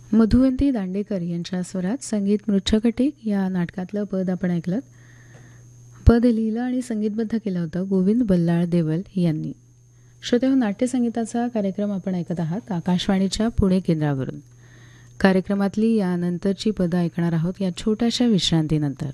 मधुवंती दांडेकर यांच्या स्वरात संगीत मृच्छकटिक या नाटकातलं पद आपण ऐकलं. पद लिहिलं आणि संगीतबद्ध केलं होतं गोविंद बल्लाळ देवल यांनी. श्रोतेहो, नाट्यसंगीताचा कार्यक्रम आपण ऐकत आहात आकाशवाणीच्या पुणे केंद्रावरून. कार्यक्रमातली यानंतरची पदं ऐकणार आहोत या छोट्याशा विश्रांतीनंतर.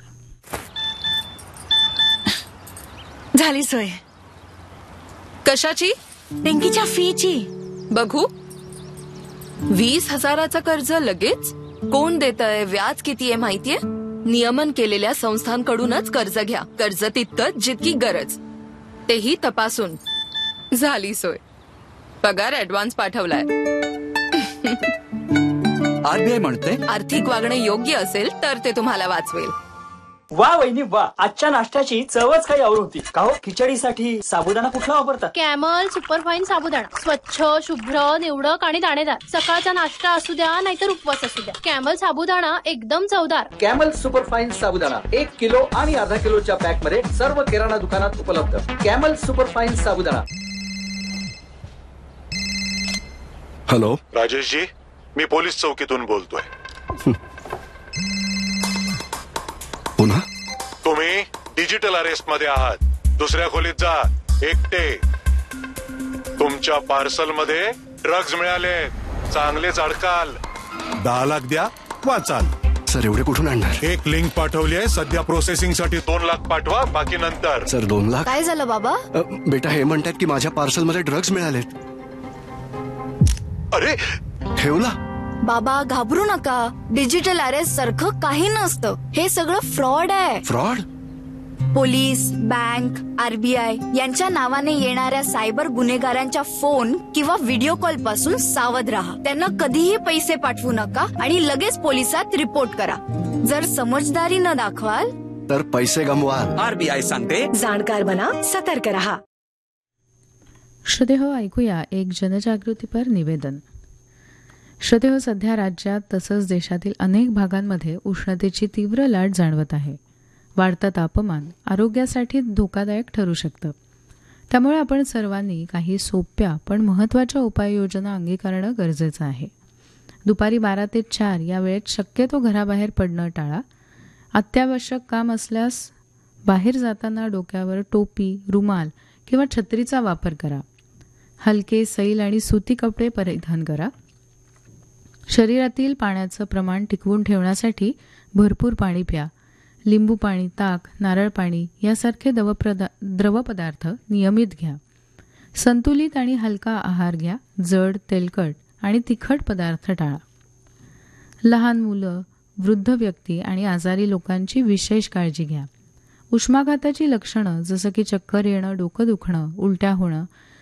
झाली सोय. कशाची? पिंकीच्या फीची. बघू. 20,000चं कर्ज लगेच? कोण देतंय? व्याज किती आहे माहितीये? नियमन केलेल्या संस्थांकडूनच कर्ज घ्या. कर्ज तितकंच जितकी गरज, तेही तपासून. झाली सोय. पगार ऍडव्हान्स पाठवलाय. आरबीआय म्हणते आर्थिक वागणे योग्य असेल तर ते तुम्हाला वाचवेल. वा वहिनी वा, आजच्या नाश्त्याची चवच काही और होती. का हो, खिचडीसाठी साबुदाणा कुठला वापरता? कॅमल सुपरफाईन साबुदाणा. स्वच्छ, शुभ्र, निवडक आणि दाणेदार. सकाळचा नाश्ता असू द्या नाहीतर उपवास असू द्या, कॅमल साबुदाणा एकदम चवदार. कॅमल सुपरफाईन साबुदाणा 1 किलो आणि अर्धा किलोच्या पॅक मध्ये सर्व किराणा दुकानात उपलब्ध. कॅमल सुपरफाईन साबुदाणा. हॅलो राजेशजी, मी पोलीस चौकीतून बोलतोय. पुन्हा तुम्ही डिजिटल अरेस्ट मध्ये आहात. दुसऱ्या खोलीत जा, एकटे. तुमच्या पार्सल मध्ये ड्रग्ज मिळाले. चांगलेच अडकाल. 10 लाख द्या, वाचाल. सर, एवढे कुठून आणणार? एक लिंक पाठवली आहे. सध्या प्रोसेसिंग साठी 2 लाख पाठवा, बाकी नंतर. सर, 2 लाख? काय झालं बाबा? बेटा, हे म्हणतात की माझ्या पार्सल मध्ये ड्रग्ज मिळालेत. अरे, ठेवला. बाबा घाबरू नका. डिजिटल अरेस्ट सारखं काही नसतं. हे सगळं फ्रॉड आहे. फ्रॉड? पोलीस, बँक, आरबीआय यांच्या नावाने येणाऱ्या सायबर गुन्हेगारांच्या फोन किंवा व्हिडिओ कॉल पासून सावध राहा. त्यांना कधीही पैसे पाठवू नका आणि लगेच पोलिसात रिपोर्ट करा. जर समजदारी न दाखवाल तर पैसे गमवाल. आरबीआय सांगते, जाणकार बना, सतर्क रहा. श्रोतेहो, ऐकूया एक जनजागृतीपर निवेदन. श्रोतेहो, सध्या राज्यात तसंच देशातील अनेक भागांमध्ये उष्णतेची तीव्र लाट जाणवत आहे. वाढतं तापमान आरोग्यासाठी धोकादायक ठरू शकतं. त्यामुळे आपण सर्वांनी काही सोप्या पण महत्त्वाच्या उपाययोजना अंगीकारणं गरजेचं आहे. दुपारी 12 ते 4 या वेळेत शक्यतो घराबाहेर पडणं टाळा. अत्यावश्यक काम असल्यास बाहेर जाताना डोक्यावर टोपी, रुमाल किंवा छत्रीचा वापर करा. हलके, सैल आणि सुती कपडे परिधान करा. शरीरातील पाण्याचं प्रमाण टिकवून ठेवण्यासाठी भरपूर पाणी प्या. लिंबू पाणी, ताक, नारळ पाणी यासारखे द्रवपदार्थ नियमित घ्या. संतुलित आणि हलका आहार घ्या. जड, तेलकट आणि तिखट पदार्थ टाळा. लहान मुलं, वृद्ध व्यक्ती आणि आजारी लोकांची विशेष काळजी घ्या. उष्माघाताची लक्षणं जसं की चक्कर येणं, डोकं दुखणं, उलट्या होणं